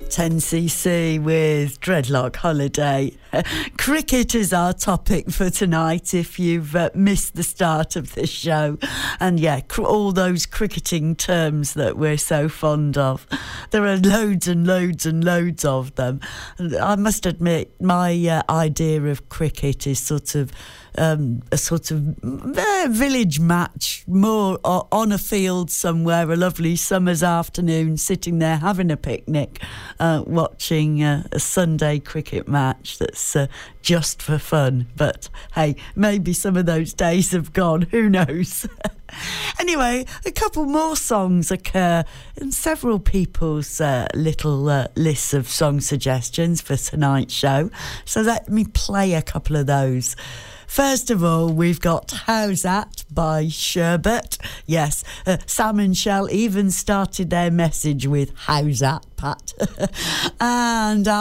10cc with Dreadlock Holiday. Cricket is our topic for tonight if you've missed the start of this show. And yeah, all those cricketing terms that we're so fond of. There are loads and loads and loads of them. I must admit, my idea of cricket is sort of a sort of village match, more on a field somewhere, a lovely summer's afternoon, sitting there having a picnic, watching a Sunday cricket match that's just for fun. But hey, maybe some of those days have gone, who knows? Anyway, a couple more songs occur in several people's little lists of song suggestions for tonight's show, so let me play a couple of those. First of all, we've got How's That by Sherbet. Yes, Sam and Shell even started their message with How's That, Pat? And